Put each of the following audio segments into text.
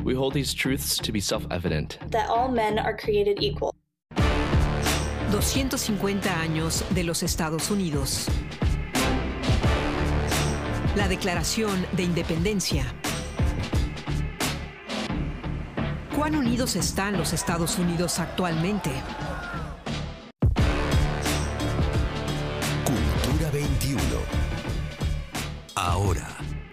We hold these truths to be self-evident. That all men are created equal. 250 años de los Estados Unidos. La Declaración de Independencia. ¿Cuán unidos están los Estados Unidos actualmente? Cultura 21. Ahora.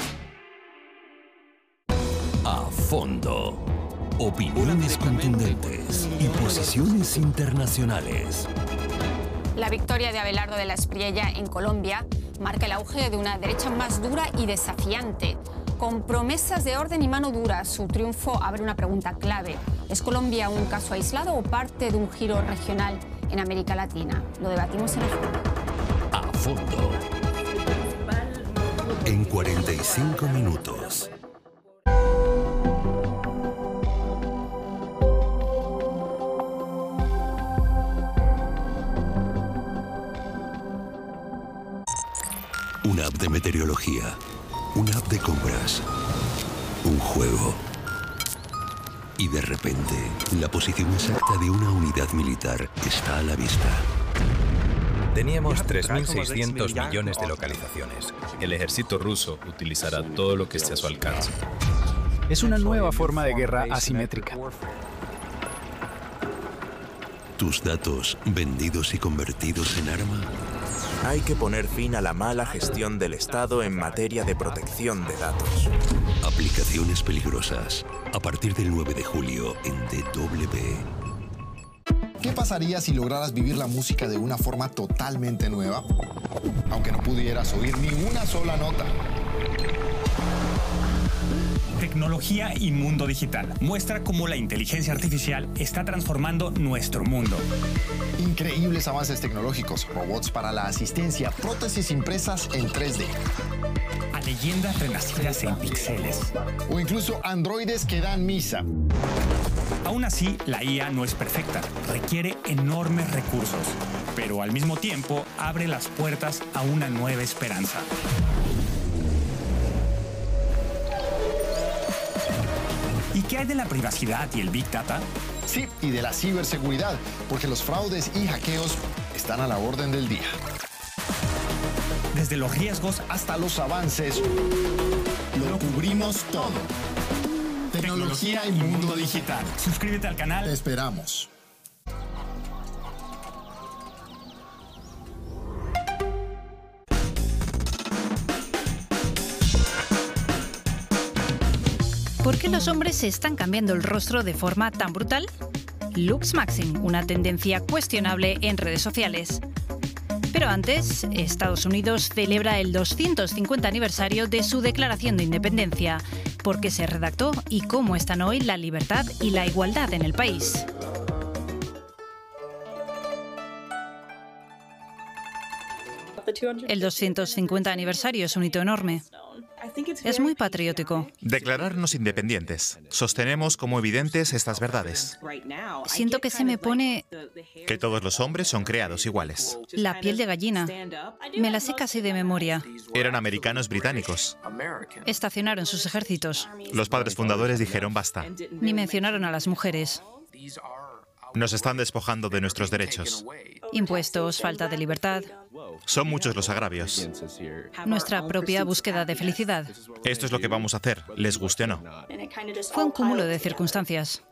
A fondo. Opiniones contundentes y posiciones internacionales. La victoria de Abelardo de la Espriella en Colombia marca el auge de una derecha más dura y desafiante. Con promesas de orden y mano dura, su triunfo abre una pregunta clave. ¿Es Colombia un caso aislado o parte de un giro regional en América Latina? Lo debatimos en A Fondo. A fondo. En 45 minutos. Una app de meteorología, una app de compras, un juego. Y de repente, la posición exacta de una unidad militar está a la vista. Teníamos 3.600 millones de localizaciones. El ejército ruso utilizará todo lo que esté a su alcance. Es una nueva forma de guerra asimétrica. ¿Tus datos vendidos y convertidos en arma? Hay que poner fin a la mala gestión del Estado en materia de protección de datos. Aplicaciones peligrosas. A partir del 9 de julio en DW. ¿Qué pasaría si lograras vivir la música de una forma totalmente nueva? Aunque no pudieras oír ni una sola nota. Tecnología y mundo digital. Muestra cómo la inteligencia artificial está transformando nuestro mundo. Increíbles avances tecnológicos, robots para la asistencia, prótesis impresas en 3D. A leyendas renacidas en píxeles. O incluso androides que dan misa. Aún así, la IA no es perfecta. Requiere enormes recursos. Pero al mismo tiempo, abre las puertas a una nueva esperanza. ¿Y qué hay de la privacidad y el Big Data? Sí, y de la ciberseguridad, porque los fraudes y hackeos están a la orden del día. Desde los riesgos hasta los avances, lo cubrimos todo. Tecnología y mundo digital. Suscríbete al canal. Te esperamos. ¿Por qué los hombres se están cambiando el rostro de forma tan brutal? Looks Maxing, una tendencia cuestionable en redes sociales. Pero antes, Estados Unidos celebra el 250 aniversario de su Declaración de Independencia. ¿Por qué se redactó y cómo están hoy la libertad y la igualdad en el país? El 250 aniversario es un hito enorme. Es muy patriótico. Declararnos independientes. Sostenemos como evidentes estas verdades. Siento que se me pone Que todos los hombres son creados iguales. la piel de gallina. Me la sé casi de memoria. Eran americanos británicos. Estacionaron sus ejércitos. Los padres fundadores dijeron basta. Ni mencionaron a las mujeres. Nos están despojando de nuestros derechos. Impuestos, falta de libertad. Son muchos los agravios. Nuestra propia búsqueda de felicidad. Esto es lo que vamos a hacer, les guste o no. Fue un cúmulo de circunstancias.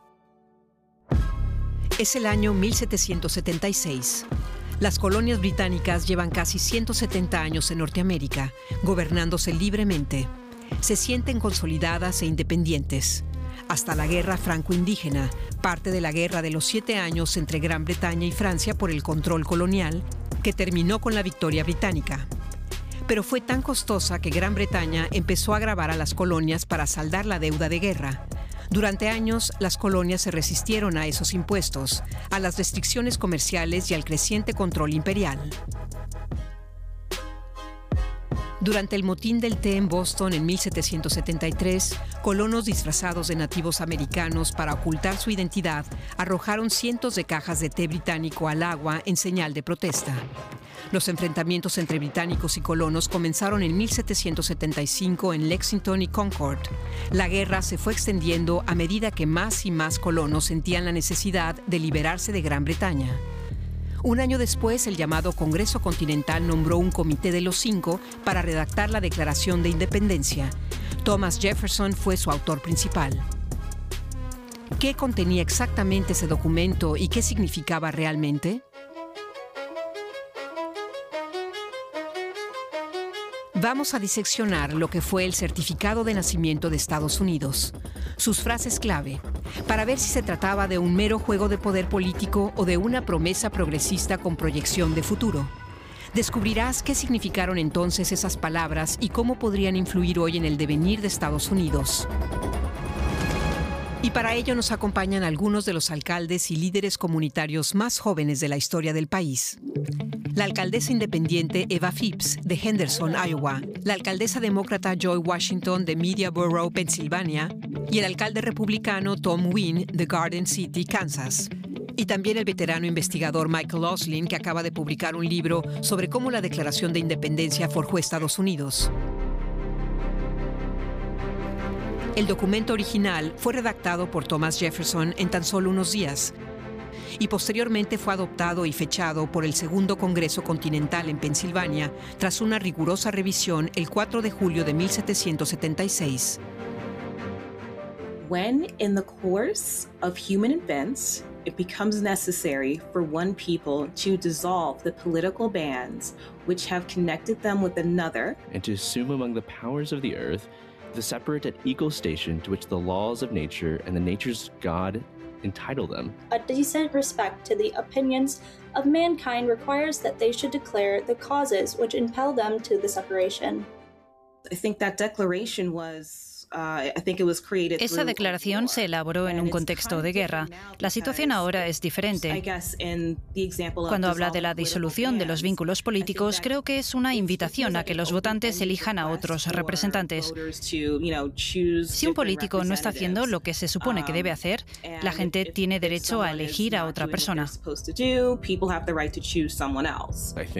Es el año 1776. Las colonias británicas llevan casi 170 años en Norteamérica, gobernándose libremente. Se sienten consolidadas e independientes. Hasta la guerra franco-indígena, parte de la guerra de los 7 años entre Gran Bretaña y Francia por el control colonial, que terminó con la victoria británica. Pero fue tan costosa que Gran Bretaña empezó a gravar a las colonias para saldar la deuda de guerra. Durante años, las colonias se resistieron a esos impuestos, a las restricciones comerciales y al creciente control imperial. Durante el motín del té en Boston en 1773, colonos disfrazados de nativos americanos para ocultar su identidad arrojaron cientos de cajas de té británico al agua en señal de protesta. Los enfrentamientos entre británicos y colonos comenzaron en 1775 en Lexington y Concord. La guerra se fue extendiendo a medida que más y más colonos sentían la necesidad de liberarse de Gran Bretaña. Un año después, el llamado Congreso Continental nombró un comité de los 5 para redactar la Declaración de Independencia. Thomas Jefferson fue su autor principal. ¿Qué contenía exactamente ese documento y qué significaba realmente? Vamos a diseccionar lo que fue el certificado de nacimiento de Estados Unidos, sus frases clave, para ver si se trataba de un mero juego de poder político o de una promesa progresista con proyección de futuro. Descubrirás qué significaron entonces esas palabras y cómo podrían influir hoy en el devenir de Estados Unidos. Y para ello nos acompañan algunos de los alcaldes y líderes comunitarios más jóvenes de la historia del país. La alcaldesa independiente Eva Phipps, de Henderson, Iowa, la alcaldesa demócrata Joy Washington, de Mediaborough, Pensilvania, y el alcalde republicano Tom Wynne, de Garden City, Kansas. Y también el veterano investigador Michael Oslin, que acaba de publicar un libro sobre cómo la Declaración de Independencia forjó Estados Unidos. El documento original fue redactado por Thomas Jefferson en tan solo unos días y posteriormente fue adoptado y fechado por el Segundo Congreso Continental en Pensilvania tras una rigurosa revisión el 4 de julio de 1776. When in the course of human events, it becomes necessary for one people to dissolve the political bands which have connected them with another, and to assume among the powers of the earth the separate and equal station to which the laws of nature and the nature's God entitle them. A decent respect to the opinions of mankind requires that they should declare the causes which impel them to the separation. I think that declaration was Esa declaración se elaboró en un contexto de guerra. La situación ahora es diferente. Cuando habla de la disolución de los vínculos políticos, creo que es una invitación a que los votantes elijan a otros representantes. Si un político no está haciendo lo que se supone que debe hacer, la gente tiene derecho a elegir a otra persona.